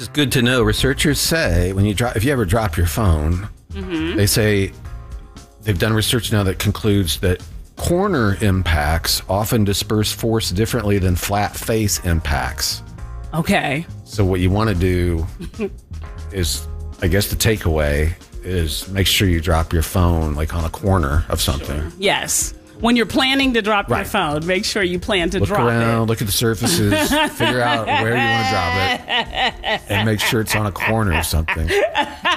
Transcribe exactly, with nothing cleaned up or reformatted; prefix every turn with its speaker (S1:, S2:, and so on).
S1: is good to know. Researchers say when you drop, if you ever drop your phone, mm-hmm. they say they've done research now that concludes that corner impacts often disperse force differently than flat face impacts.
S2: Okay.
S1: So what you want to do is, I guess the takeaway is make sure you drop your phone like on a corner of something. Sure.
S2: Yes. When you're planning to drop right. your phone, make sure you plan to
S1: look
S2: drop
S1: around,
S2: it.
S1: Look around, look at the surfaces, figure out where you want to drop it, and make sure it's on a corner of something.